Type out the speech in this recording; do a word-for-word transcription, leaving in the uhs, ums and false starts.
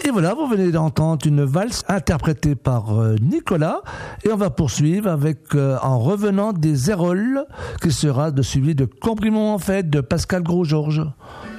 Et voilà, vous venez d'entendre une valse interprétée par euh, Nicolas. Et on va poursuivre avec, euh, en revenant, des Héroles, qui sera de suivi de Compliments en fait de Pascal Gros-Georges.